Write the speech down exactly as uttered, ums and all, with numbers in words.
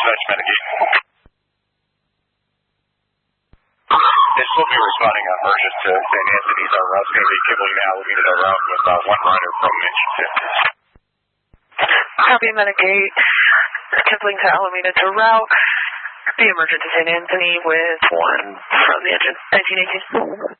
dispatch Medicaid. They will be responding on merchant to Saint Anthony's. Our route's going to be Kibble now. We'll be to the route with uh, one rider from Manchester. Copy Medicaid. Kibling to Alameda to route. The emergent to Saint Anthony with one from the engine. nineteen eighteen.